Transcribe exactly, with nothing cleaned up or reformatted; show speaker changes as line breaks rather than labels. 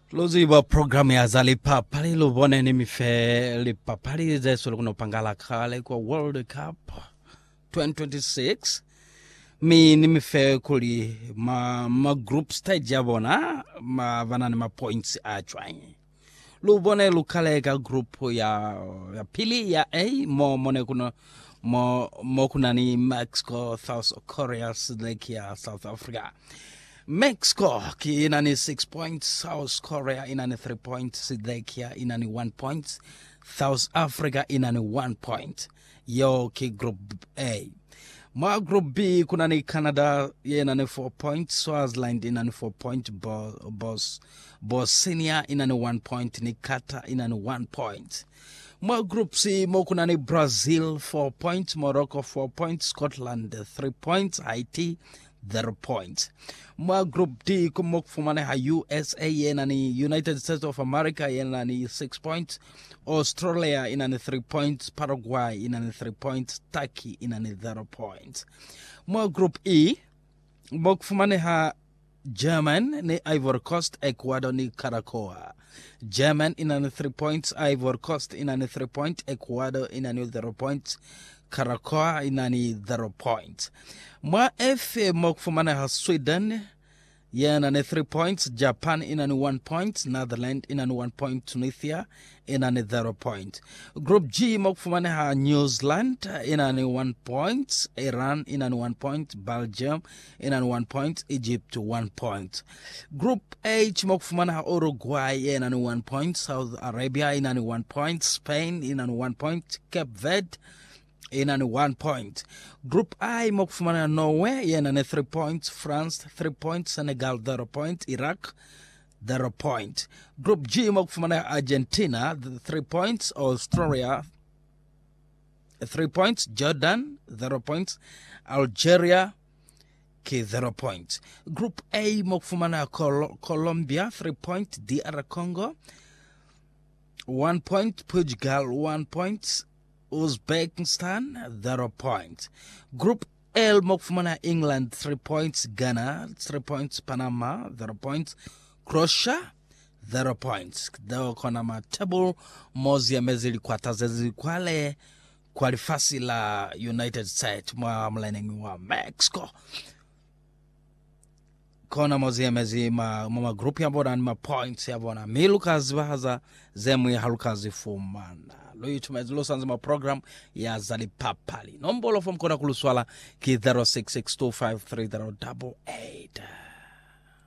Loziba program ya Zalipa pali lubone ni mife lipa pali zesu lukuno pangala kale kwa World Cup twenty twenty-six. Mi ni mife kuli ma, ma group stage ya bona ma vanani ma points achwanyi. Lubone lukale ka group ya, ya pili ya A mo mone kuno mo, mo kuna ni Mexico, South Korea, Slovakia, South Africa. Mexico ki inani six points, South Korea inani three points, Slovakia inani one point, South Africa inani one point. Yo ki group A. Ma group B kuna ni Canada inani four points, Swaziland inani four point, Bos Bosnia inani one point, ni Qatar inani one point. Ma group C mo kuna ni Brazil four points, Morocco four points, Scotland three points, Haiti zero points. Ma group D kumok fumane ha U S A yenani United States of America yenani six points, Australia inani three points, Paraguay inani three points, Turkey inani zero points. Ma group E mok fumane ha German ni Ivory Coast, Ecuador ni Caracoa. German inani three points, Ivory Coast inani three points, Ecuador inani zero points, Caracoa inani zero points. Mwa F mok fumane ha Sweden yenani three points, Japan inani one point, Netherlands inani one point, Tunisia inani zero point. Group G mok fumane ha New Zealand inani one point, Iran inani one point, Belgium inani one point, Egypt one point. Group H mok fumane ha Uruguay inani one point, Saudi Arabia inani one point, Spain inani one point, Cape Verde inani one point. Group I mokfumana Norway yenani three points, France three points, Senegal zero point, Iraq zero point. Group G mokfumana Argentina three points, Australia three points, Jordan zero points, Algeria ki zero points. Group A mokfumana Col Colombia three points, D R Congo one point, Portugal one point, Uzbekistan zero points. Group L mokfumana England three points, Ghana three points, Panama zero points, Croatia zero points. Dao kona ma table mozi ya mezili kwa tazezi kwale kwalifasi la United States mwa mleningi wa Mexico. Kona mozi ya mezi ma mama group ya bona ni ma points ya bona milukazi bahaza zemu ya halukazi fumana. Loyi tumezilo sanzima program ya Zalipa pali. Nombolo from kona kuluswala ki zero six six two five three zero eight eight.